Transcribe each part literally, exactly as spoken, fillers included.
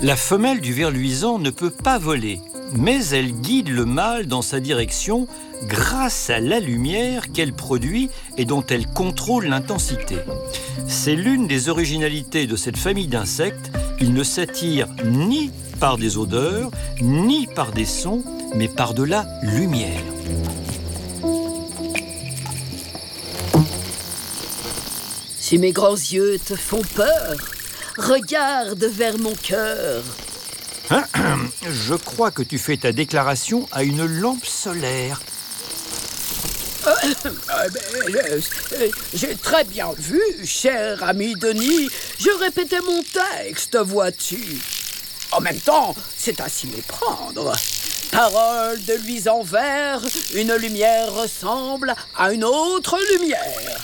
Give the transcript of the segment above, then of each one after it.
La femelle du ver luisant ne peut pas voler, mais elle guide le mâle dans sa direction grâce à la lumière qu'elle produit et dont elle contrôle l'intensité. C'est l'une des originalités de cette famille d'insectes. Ils ne s'attirent ni par des odeurs, ni par des sons, mais par de la lumière. Si mes grands yeux te font peur, regarde vers mon cœur. Je crois que tu fais ta déclaration à une lampe solaire. Euh, euh, euh, J'ai très bien vu, cher ami Denis. Je répétais mon texte, vois-tu. En même temps, c'est à s'y méprendre. Parole de luisant vert, une lumière ressemble à une autre lumière.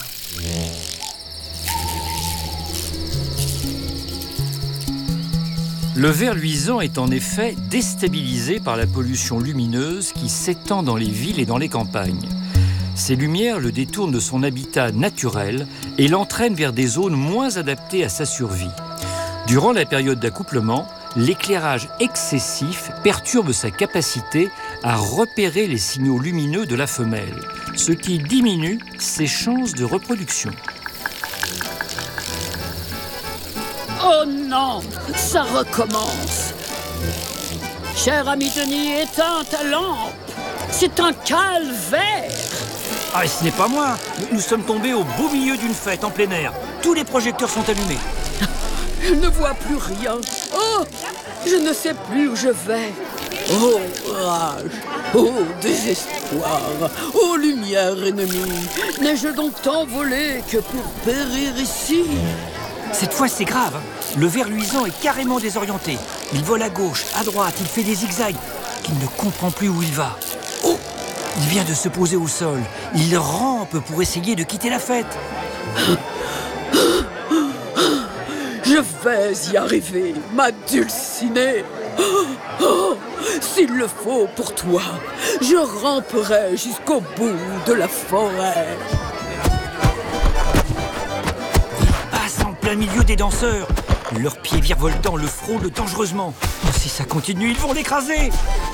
Le ver luisant est en effet déstabilisé par la pollution lumineuse qui s'étend dans les villes et dans les campagnes. Ces lumières le détournent de son habitat naturel et l'entraînent vers des zones moins adaptées à sa survie. Durant la période d'accouplement, l'éclairage excessif perturbe sa capacité à repérer les signaux lumineux de la femelle, ce qui diminue ses chances de reproduction. Oh non, ça recommence. Cher ami Denis, éteins ta lampe. C'est un calvaire. Ah, ce n'est pas moi. Nous sommes tombés au beau milieu d'une fête en plein air. Tous les projecteurs sont allumés. Je ne vois plus rien. Oh, je ne sais plus où je vais. Oh, rage. Oh, désespoir. Oh, lumière ennemie. N'ai-je donc tant volé que pour périr ici? Cette fois, c'est grave. Le ver luisant est carrément désorienté. Il vole à gauche, à droite, il fait des zigzags. Il ne comprend plus où il va. Oh! Il vient de se poser au sol. Il rampe pour essayer de quitter la fête. Je vais y arriver, ma dulcinée. Oh, s'il le faut pour toi, je ramperai jusqu'au bout de la forêt. Au milieu des danseurs. Leurs pieds virevoltants le frôlent dangereusement. Si ça continue, ils vont l'écraser.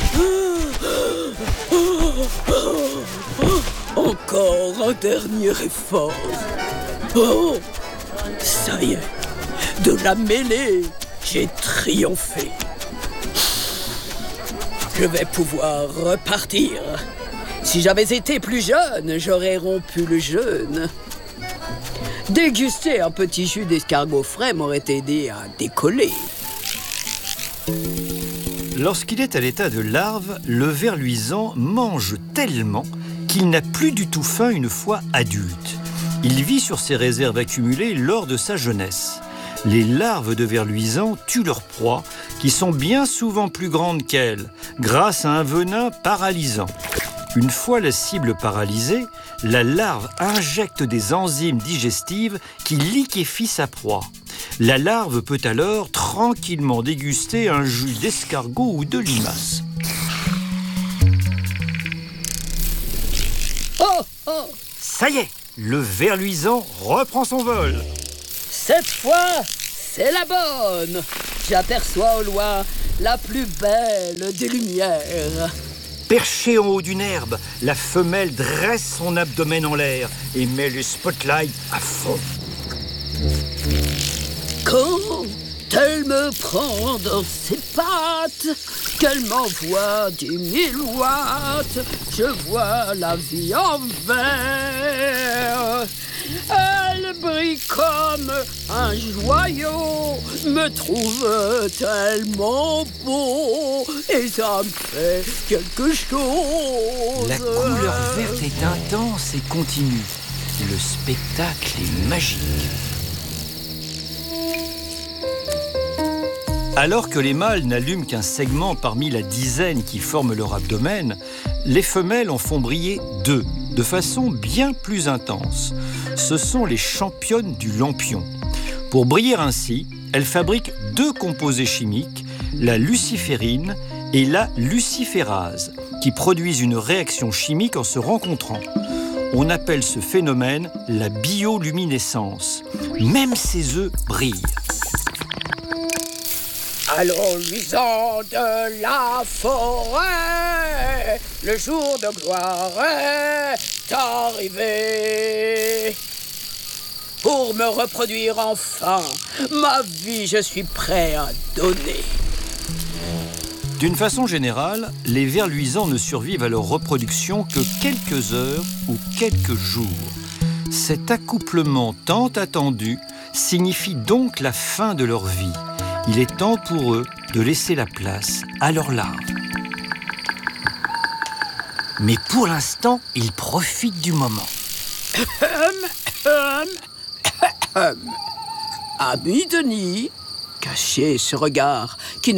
Encore un dernier effort. Oh, ça y est, de la mêlée, j'ai triomphé. Je vais pouvoir repartir. Si j'avais été plus jeune, j'aurais rompu le jeûne. Déguster un petit jus d'escargot frais m'aurait aidé à décoller. Lorsqu'il est à l'état de larve, le ver luisant mange tellement qu'il n'a plus du tout faim une fois adulte. Il vit sur ses réserves accumulées lors de sa jeunesse. Les larves de ver luisant tuent leurs proies, qui sont bien souvent plus grandes qu'elles, grâce à un venin paralysant. Une fois la cible paralysée, la larve injecte des enzymes digestives qui liquéfient sa proie. La larve peut alors tranquillement déguster un jus d'escargot ou de limace. Oh, oh! Ça y est, le ver luisant reprend son vol. Cette fois, c'est la bonne. J'aperçois au loin la plus belle des lumières. Perchée en haut d'une herbe, la femelle dresse son abdomen en l'air et met le spotlight à fond. Quand elle me prend dans ses pattes, qu'elle m'envoie dix mille watts, je vois la vie en vert. Elle brille comme un joyau, me trouve tellement beau, et ça me fait quelque chose. La couleur verte est intense et continue. Le spectacle est magique. Alors que les mâles n'allument qu'un segment parmi la dizaine qui forment leur abdomen, les femelles en font briller deux, de façon bien plus intense. Ce sont les championnes du lampion. Pour briller ainsi, elles fabriquent deux composés chimiques, la luciférine et la luciférase, qui produisent une réaction chimique en se rencontrant. On appelle ce phénomène la bioluminescence. Même ses œufs brillent. Allons luisant de la forêt, le jour de gloire est arrivé. Pour me reproduire enfin, ma vie je suis prêt à donner. D'une façon générale, les vers luisants ne survivent à leur reproduction que quelques heures ou quelques jours. Cet accouplement tant attendu signifie donc la fin de leur vie. Il est temps pour eux de laisser la place à leurs larves. Mais pour l'instant, ils profitent du moment. Ami Denis, cachez ce regard qui ne